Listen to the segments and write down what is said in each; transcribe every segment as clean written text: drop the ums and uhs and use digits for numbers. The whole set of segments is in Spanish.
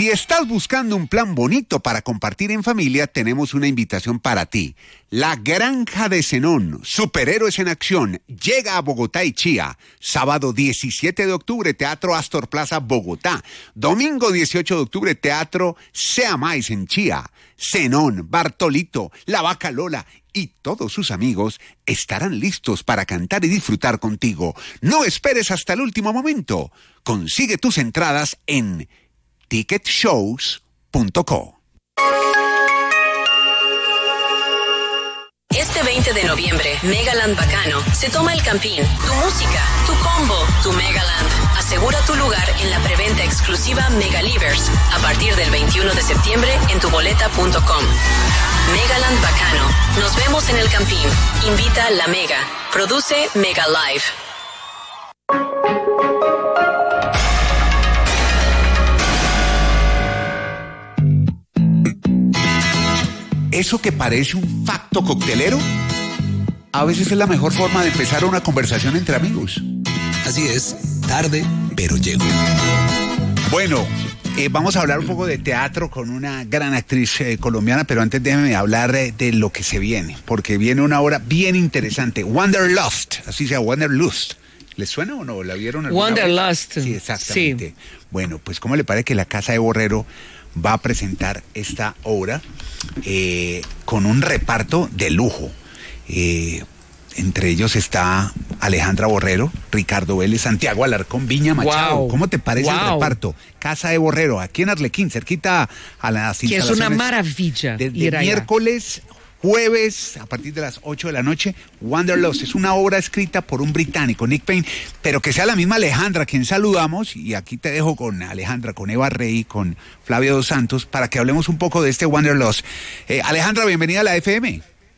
Si estás buscando un plan bonito para compartir en familia, tenemos una invitación para ti. La Granja de Zenón, superhéroes en acción, llega a Bogotá y Chía. Sábado 17 de octubre, Teatro Astor Plaza, Bogotá. Domingo 18 de octubre, Teatro Sea Mais en Chía. Zenón, Bartolito, La Vaca Lola y todos sus amigos estarán listos para cantar y disfrutar contigo. No esperes hasta el último momento. Consigue tus entradas en ticketshows.co. Este 20 de noviembre, Megaland Bacano se toma el Campín. Tu música, tu combo, tu Megaland. Asegura tu lugar en la preventa exclusiva Megalivers a partir del 21 de septiembre en tuboleta.com. Megaland Bacano. Nos vemos en el Campín. Invita La Mega. Produce Mega Live. Eso que parece un facto coctelero, a veces es la mejor forma de empezar una conversación entre amigos. Así es, tarde, pero llego. Bueno, vamos a hablar un poco de teatro con una gran actriz colombiana, pero antes déjeme hablar de lo que se viene, porque viene una obra bien interesante, Wanderlust, así se llama, Wanderlust. ¿Les suena o no? ¿La vieron alguna vez? Wanderlust. Sí, exactamente. Sí. Bueno, pues ¿cómo le parece que la Casa de Borrero va a presentar esta obra con un reparto de lujo? Entre ellos está Alejandra Borrero, Ricardo Vélez, Santiago Alarcón, Viña Machado. Wow. ¿Cómo te parece el reparto? Casa de Borrero, aquí en Arlequín, cerquita a las que instalaciones. es una maravilla. Desde miércoles, jueves, a partir de las 8 de la noche, Wanderlust. Es una obra escrita por un británico, Nick Payne, pero que sea la misma Alejandra, a quien saludamos, y aquí te dejo con Alejandra, con Eva Rey, con Flavio Dos Santos, para que hablemos un poco de este Wanderlust. Alejandra, bienvenida a la FM.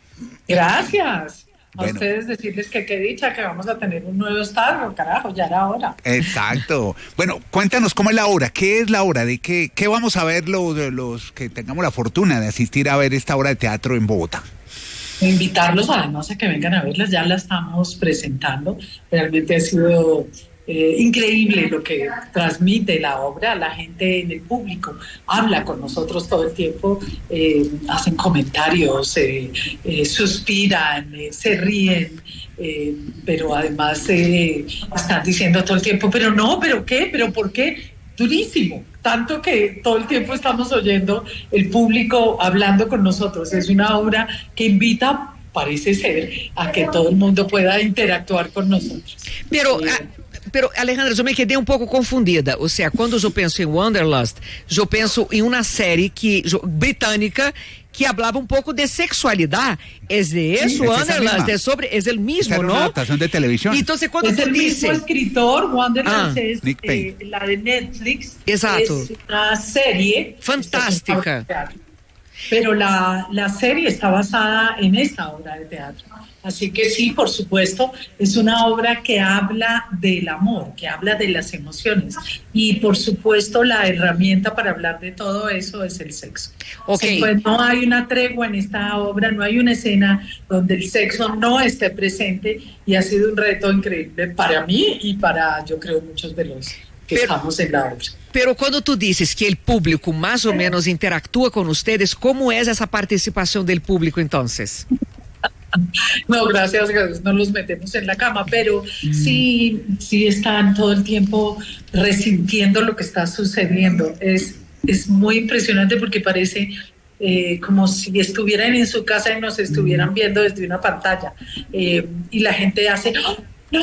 Gracias. Bueno. A ustedes decirles que qué dicha que vamos a tener un nuevo Star, carajo, ya era hora. Exacto. Bueno, cuéntanos cómo es la obra, qué es la obra, de qué vamos a ver los que tengamos la fortuna de asistir a ver esta obra de teatro en Bogotá. Invitarlos además a que vengan a verlas, ya la estamos presentando, realmente ha sido increíble lo que transmite la obra, la gente en el público habla con nosotros todo el tiempo, hacen comentarios, suspiran, se ríen, pero además están diciendo todo el tiempo, pero no, pero qué, pero por qué, durísimo, tanto que todo el tiempo estamos oyendo el público hablando con nosotros. Es una obra que invita, parece ser, a que todo el mundo pueda interactuar con nosotros. Pero, Alejandra, eu me quedei um pouco confundida. Ou seja, quando eu penso em Wanderlust, eu penso em uma série britânica que hablaba un poco de sexualidad. ¿Es de eso, Wanderlust? Es el mismo, ¿no? Una adaptación de televisión. Entonces, cuando es el mismo escritor, Wanderlust es la de Netflix. Exacto. Es una serie fantástica. Pero la serie está basada en esta obra de teatro. Así que sí, por supuesto, es una obra que habla del amor, que habla de las emociones. Y por supuesto, la herramienta para hablar de todo eso es el sexo. Okay. Pues no hay una tregua en esta obra, no hay una escena donde el sexo no esté presente, y ha sido un reto increíble para mí y para, yo creo, muchos de los que estamos en la obra. Pero quando tu dices que el público más o menos interactúa con ustedes, ¿cómo es esa participación del público entonces? No, gracias a Dios no los metemos en la cama, pero sí están todo el tiempo resintiendo lo que está sucediendo. Es muy impresionante porque parece como si estuvieran en su casa y nos estuvieran viendo desde una pantalla. Y la gente hace... No,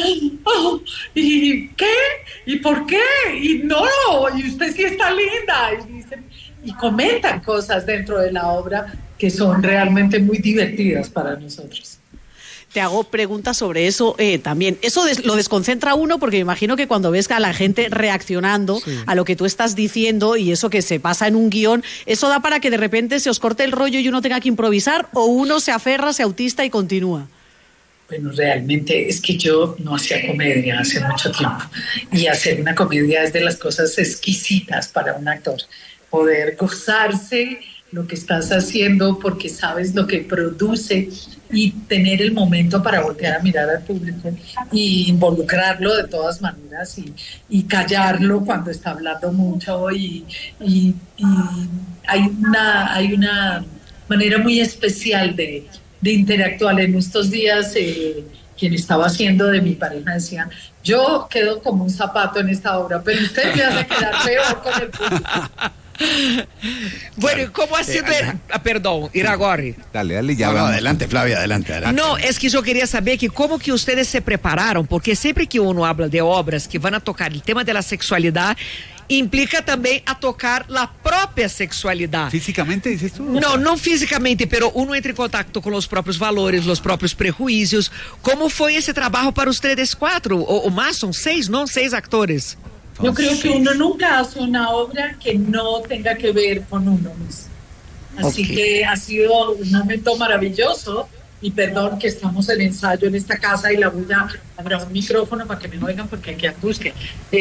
¿y qué? ¿Y por qué? Y no, y usted sí está linda. Y comentan cosas dentro de la obra que son realmente muy divertidas para nosotros. Te hago preguntas sobre eso también. Eso lo desconcentra a uno, porque me imagino que cuando ves a la gente reaccionando a lo que tú estás diciendo y eso que se pasa en un guión, ¿eso da para que de repente se os corte el rollo y uno tenga que improvisar, o uno se aferra, se autista y continúa? Bueno, realmente es que yo no hacía comedia hace mucho tiempo, y hacer una comedia es de las cosas exquisitas para un actor, poder gozarse lo que estás haciendo porque sabes lo que produce, y tener el momento para voltear a mirar al público y involucrarlo de todas maneras, y callarlo cuando está hablando mucho, y hay una manera muy especial de interactuar. En estos días quien estaba haciendo de mi pareja decía: yo quedo como un zapato en esta obra, pero usted me hace quedar peor con el público. Bueno, ¿cómo ha sido? Perdón, Iragorri. Dale, ya No, vamos. adelante, Flavia, adelante. No, es que yo quería saber que cómo que ustedes se prepararon, porque siempre que uno habla de obras que van a tocar el tema de la sexualidad, implica también a tocar la propia sexualidad. ¿Físicamente dices tú? No físicamente, pero uno entra en contacto con los propios valores, los propios prejuicios. ¿Cómo fue ese trabajo para ustedes cuatro? O más, son seis, ¿no? 6 actores. Yo creo que uno nunca hace una obra que no tenga que ver con uno mismo. Así que ha sido un momento maravilloso, y perdón que estamos en ensayo en esta casa y habrá un micrófono para que me oigan porque aquí busque.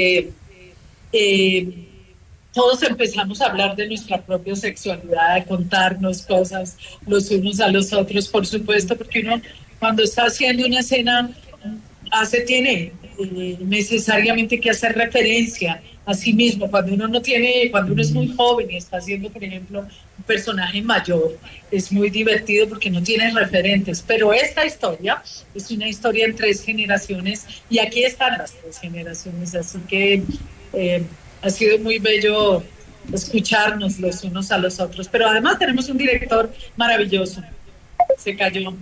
Todos empezamos a hablar de nuestra propia sexualidad, de contarnos cosas los unos a los otros, por supuesto, porque uno cuando está haciendo una escena tiene necesariamente que hacer referencia a sí mismo. Cuando uno es muy joven y está haciendo, por ejemplo, un personaje mayor, es muy divertido porque no tiene referentes, pero esta historia es una historia en 3 generaciones, y aquí están las 3 generaciones, así que ha sido muy bello escucharnos los unos a los otros, pero además tenemos un director maravilloso. Se cayó.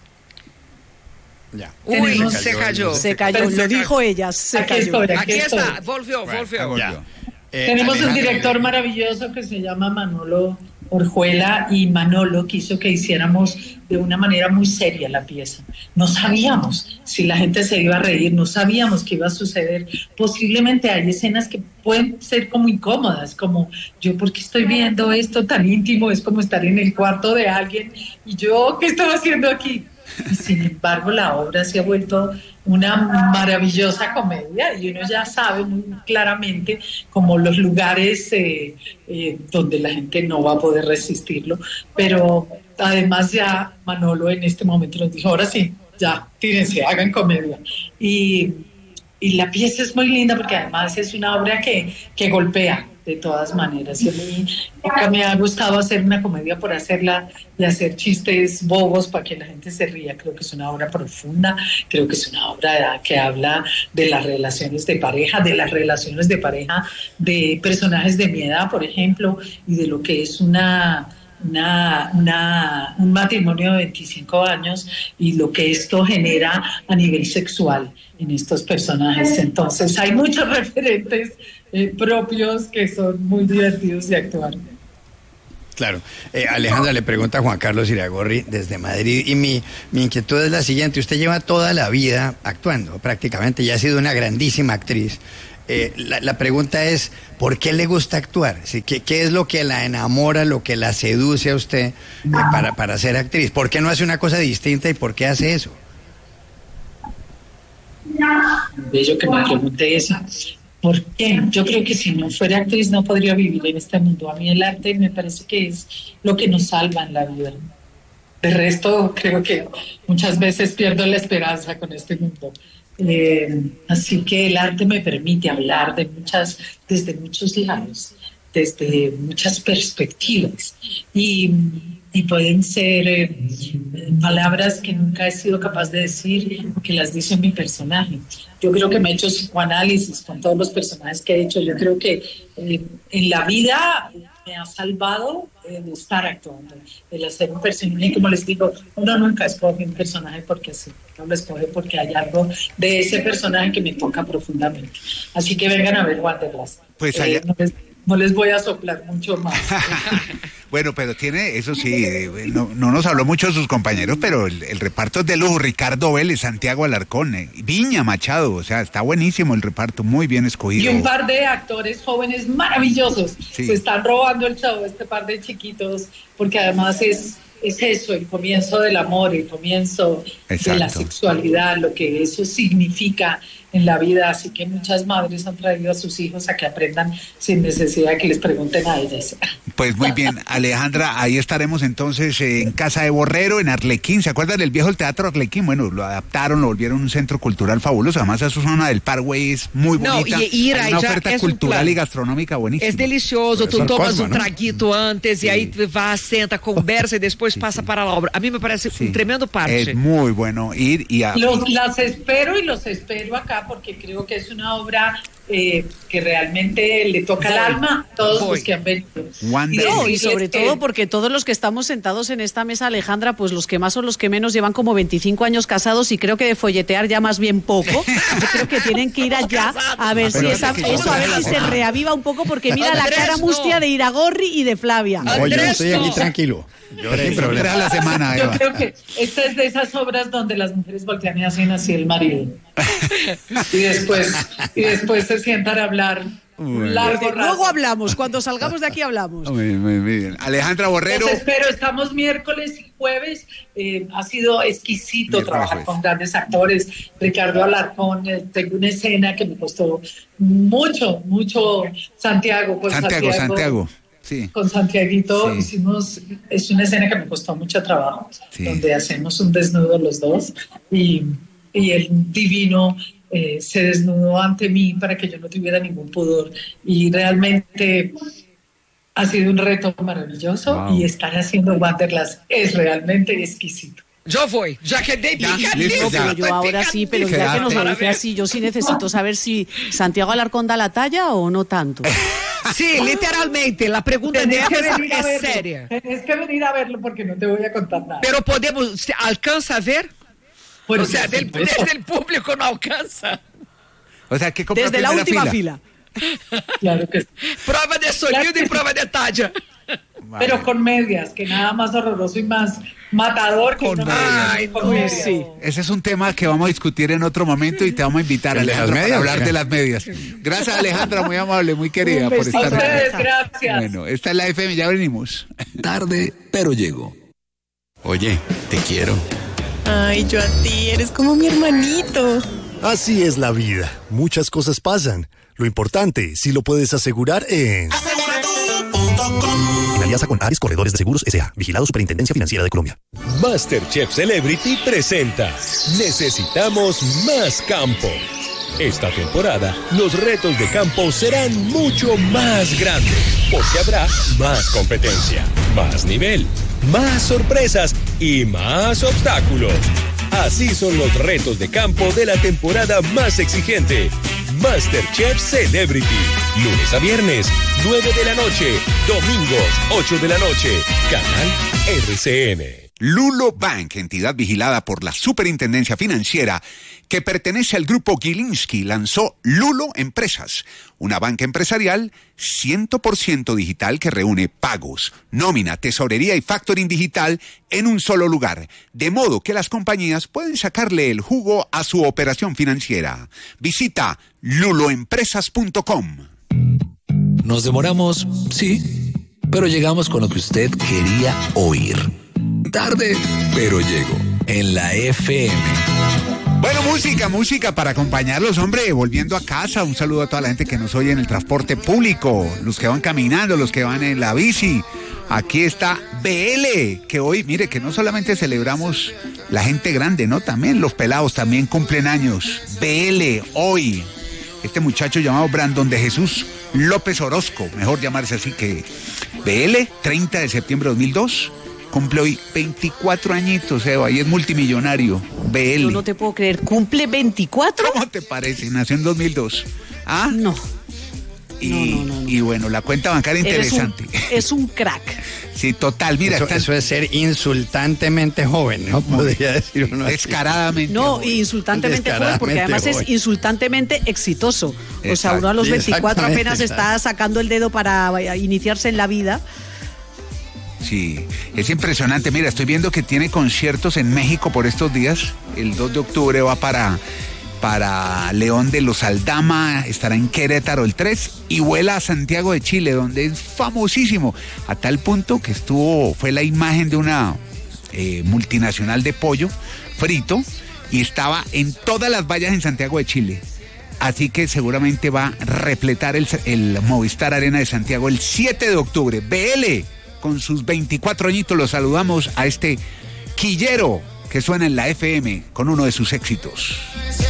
Ya. Uy, se cayó. Se cayó, lo dijo ella, se cayó. Aquí está, volvió. Tenemos un director maravilloso que se llama Manolo Orjuela, y Manolo quiso que hiciéramos de una manera muy seria la pieza. No sabíamos si la gente se iba a reír, no sabíamos qué iba a suceder. Posiblemente hay escenas que pueden ser como incómodas, como yo, ¿por qué estoy viendo esto tan íntimo? Es como estar en el cuarto de alguien y yo, ¿qué estoy haciendo aquí? Y sin embargo la obra se ha vuelto una maravillosa comedia, y uno ya sabe muy claramente como los lugares donde la gente no va a poder resistirlo, pero además ya Manolo en este momento nos dijo: ahora sí, ya, tírense, hagan comedia. Y la pieza es muy linda porque además es una obra que golpea de todas maneras. Y a mí nunca me ha gustado hacer una comedia por hacerla y hacer chistes bobos para que la gente se ría. Creo que es una obra profunda, creo que es una obra que habla de las relaciones de pareja, de personajes de mi edad, por ejemplo, y de lo que es un matrimonio de 25 años y lo que esto genera a nivel sexual en estos personajes. Entonces hay muchos referentes propios que son muy divertidos de actuar. Claro. Alejandra le pregunta a Juan Carlos Iragorri desde Madrid, y mi inquietud es la siguiente: usted lleva toda la vida actuando, prácticamente, ya ha sido una grandísima actriz. La pregunta es, ¿por qué le gusta actuar? ¿Qué es lo que la enamora, lo que la seduce a usted para ser actriz? ¿Por qué no hace una cosa distinta y por qué hace eso? Bello que me pregunte eso. ¿Por qué? Yo creo que si no fuera actriz no podría vivir en este mundo. A mí el arte me parece que es lo que nos salva en la vida. De resto, creo que muchas veces pierdo la esperanza con este mundo. Así que el arte me permite hablar desde muchos lados, desde muchas perspectivas, y pueden ser palabras que nunca he sido capaz de decir, que las dice mi personaje. Yo creo que me he hecho psicoanálisis con todos los personajes que he hecho. Yo creo que en la vida me ha salvado de estar actuando, el hacer un personaje. Y como les digo, uno nunca escoge un personaje porque sí, uno lo escoge porque hay algo de ese personaje que me toca profundamente. Así que vengan a ver Wanderlust. Pues allá... no les voy a soplar mucho más. Bueno, pero tiene, eso sí, no nos habló mucho de sus compañeros, pero el reparto es de lujo. Ricardo Vélez, Santiago Alarcón, Viña Machado, o sea, está buenísimo el reparto, muy bien escogido. Y un par de actores jóvenes maravillosos. Sí. Se están robando el show, este par de chiquitos, porque además es eso, el comienzo del amor, el comienzo de la sexualidad, lo que eso significa en la vida, así que muchas madres han traído a sus hijos a que aprendan sin necesidad de que les pregunten a ellas. Pues muy bien, Alejandra, ahí estaremos entonces en Casa de Borrero, en Arlequín. ¿Se acuerdan del viejo Teatro Arlequín? Bueno, lo adaptaron, lo volvieron un centro cultural fabuloso. Además, esa zona del Parkway es muy bonita. Hay una oferta cultural y gastronómica buenísima. Es delicioso, tú tomas un traguito antes y ahí vas, senta, conversa y después pasa para la obra. A mí me parece un tremendo parche. Es muy bueno ir y Las espero y los espero acá porque creo que es una obra que realmente le toca el alma a todos los que han venido. Y sobre todo porque todos los que estamos sentados en esta mesa, Alejandra, pues los que más son los que menos llevan como 25 años casados y creo que de folletear ya más bien poco. Yo creo que tienen que ir allá a ver si eso a ver si se reaviva un poco porque mira la cara mustia de Iragorri y de Flavia. Oye, yo estoy aquí tranquilo. Yo a la semana. Yo creo que esta es de esas obras donde las mujeres voltean y hacen así el marido. y después se sientan a hablar. Luego hablamos, cuando salgamos de aquí hablamos. Muy bien. Alejandra Borrero. Pero estamos miércoles y jueves. Ha sido exquisito trabajar con grandes actores. Ricardo Alarcón, tengo una escena que me costó mucho Santiago. Santiago. Sí. Con Santiaguito es una escena que me costó mucho trabajo, donde hacemos un desnudo los dos y el divino se desnudó ante mí para que yo no tuviera ningún pudor y realmente ha sido un reto maravilloso y estar haciendo Wanderlust es realmente exquisito. Yo voy, ya quedé picadísimo. Yo ahora sí, pero ya que nos lo dice así, yo sí necesito saber si Santiago Alarcón da la talla o no tanto. Sí, literalmente, la pregunta de es seria. Tienes que venir a verlo porque no te voy a contar nada. Pero podemos, ¿alcanza a ver? O sea, desde el público no alcanza. O sea, que desde la última fila. Claro que sí. Prueba de sonido y prueba de talla. Pero con medias, que nada más horroroso y más matador que con medias. Sí. Ese es un tema que vamos a discutir en otro momento y te vamos a invitar, Alejandra, para hablar de las medias. Gracias, Alejandra, muy amable, muy querida por estar aquí. A ustedes, gracias. Bueno, esta es la FM, ya venimos. Tarde, pero llego. Oye, te quiero. Ay, yo a ti, eres como mi hermanito. Así es la vida. Muchas cosas pasan. Lo importante, si lo puedes asegurar en... En alianza con Ares Corredores de Seguros S.A. Vigilado Superintendencia Financiera de Colombia. MasterChef Celebrity presenta Necesitamos más campo. Esta temporada, los retos de campo serán mucho más grandes, porque habrá más competencia, más nivel, más sorpresas y más obstáculos. Así son los retos de campo de la temporada más exigente. MasterChef Celebrity. Lunes a viernes, 9 de la noche. Domingos, 8 de la noche. Canal RCN. Lulo Bank, entidad vigilada por la Superintendencia Financiera, que pertenece al grupo Gilinski, lanzó Lulo Empresas, una banca empresarial 100% digital que reúne pagos, nómina, tesorería y factoring digital en un solo lugar, de modo que las compañías pueden sacarle el jugo a su operación financiera. Visita luloempresas.com. Nos demoramos, sí, pero llegamos con lo que usted quería oír. Tarde, pero llego en la FM. Bueno, música para acompañarlos, hombre, volviendo a casa. Un saludo a toda la gente que nos oye en el transporte público, los que van caminando, los que van en la bici. Aquí está BL, que hoy, mire, que no solamente celebramos la gente grande, ¿no? También los pelados también cumplen años. BL, hoy. Este muchacho llamado Brandon de Jesús López Orozco, mejor llamarse así que BL, 30 de septiembre de 2002. Cumple hoy 24 añitos, Eva, y es multimillonario. BL. Yo no te puedo creer, ¿cumple 24? ¿Cómo te parece? Nació en 2002. ¿Ah? No. Y bueno, la cuenta bancaria interesante. Es un crack. Sí, total, mira. Eso es ser insultantemente joven, ¿no? Podría decir uno así. Descaradamente. No, joven. Insultantemente joven, porque además joven. Es insultantemente exitoso. Exacto. O sea, uno a los 24 apenas está sacando el dedo para iniciarse en la vida. Sí, es impresionante. Mira, estoy viendo que tiene conciertos en México por estos días. El 2 de octubre va para León de los Aldama, estará en Querétaro el 3 y vuela a Santiago de Chile, donde es famosísimo, a tal punto que fue la imagen de una multinacional de pollo frito y estaba en todas las vallas en Santiago de Chile. Así que seguramente va a repletar el Movistar Arena de Santiago el 7 de octubre. BL, con sus 24 añitos, los saludamos a este quillero que suena en la FM con uno de sus éxitos.